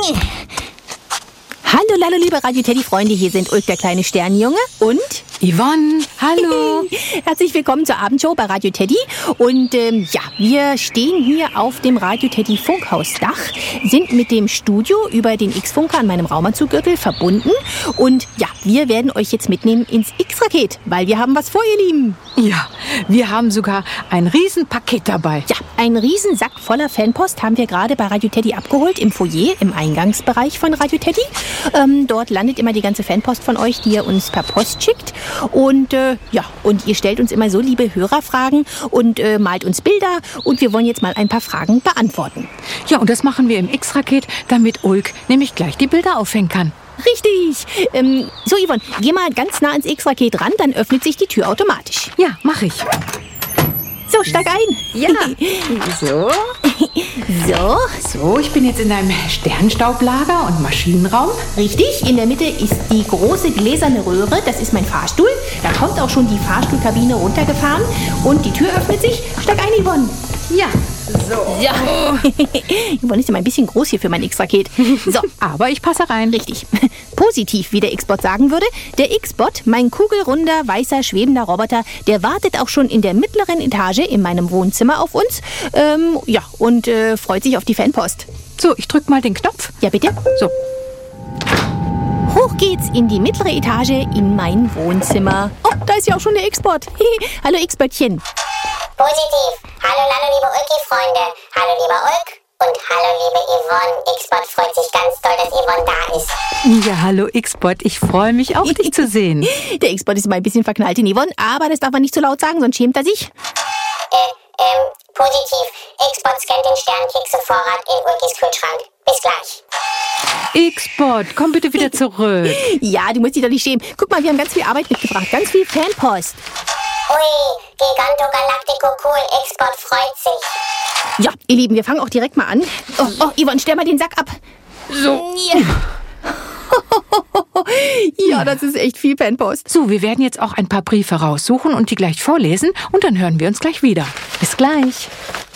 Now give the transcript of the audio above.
Hallo, liebe Radio Teddy-Freunde, hier sind Ulk, der kleine Sternenjunge und Yvonne, hallo. Herzlich willkommen zur Abendshow bei Radio Teddy. Und wir stehen hier auf dem Radio Teddy Funkhausdach, sind mit dem Studio über den X-Funker an meinem Raumanzuggürtel verbunden. Und ja, wir werden euch jetzt mitnehmen ins X-Raket, weil wir haben was vor, ihr Lieben. Ja, wir haben sogar ein Riesenpaket dabei. Ja, einen Riesensack voller Fanpost haben wir gerade bei Radio Teddy abgeholt im Foyer, im Eingangsbereich von Radio Teddy. Dort landet immer die ganze Fanpost von euch, die ihr uns per Post schickt. Und und ihr stellt uns immer so liebe Hörerfragen und malt uns Bilder. Und wir wollen jetzt mal ein paar Fragen beantworten. Ja, und das machen wir im X-Raket, damit Ulk nämlich gleich die Bilder aufhängen kann. Richtig. So, Yvonne, geh mal ganz nah ans X-Raket ran, dann öffnet sich die Tür automatisch. Ja, mach ich. So, steig ein. Ja, so. So, ich bin jetzt in einem Sternstaublager und Maschinenraum. Richtig, in der Mitte ist die große gläserne Röhre, das ist mein Fahrstuhl. Da kommt auch schon die Fahrstuhlkabine runtergefahren und die Tür öffnet sich. Steig ein, Yvonne. Ja, so. Ja. Yvonne ist immer ein bisschen groß hier für mein X-Raket. So, aber ich passe rein. Richtig. Positiv, wie der X-Bot sagen würde. Der X-Bot, mein kugelrunder, weißer, schwebender Roboter, der wartet auch schon in der mittleren Etage in meinem Wohnzimmer auf uns. Und freut sich auf die Fanpost. So, ich drück mal den Knopf. Ja, bitte. So. Hoch geht's in die mittlere Etage in mein Wohnzimmer. Oh, da ist ja auch schon der X-Bot. Hallo, X-Böttchen. Positiv. Hallo, liebe Ulki-Freunde. Hallo, lieber Ulk. Und hallo, liebe Yvonne. X-Bot freut sich ganz doll, dass Yvonne da ist. Ja, hallo X-Bot. Ich freue mich auch, dich zu sehen. Der X-Bot ist immer ein bisschen verknallt in Yvonne, aber das darf man nicht zu laut sagen, sonst schämt er sich. Positiv. X-Bot scannt den Sternkeksevorrat in Ulkis Kühlschrank. Bis gleich. X-Bot, komm bitte wieder zurück. Ja, du musst dich doch nicht schämen. Guck mal, wir haben ganz viel Arbeit mitgebracht, ganz viel Fanpost. Ui, Giganto Galactico cool. X-Bot freut sich. Ja, ihr Lieben, wir fangen auch direkt mal an. Oh, Yvonne, stell mal den Sack ab. So. Ja, das ist echt viel Fanpost. So, wir werden jetzt auch ein paar Briefe raussuchen und die gleich vorlesen und dann hören wir uns gleich wieder. Bis gleich.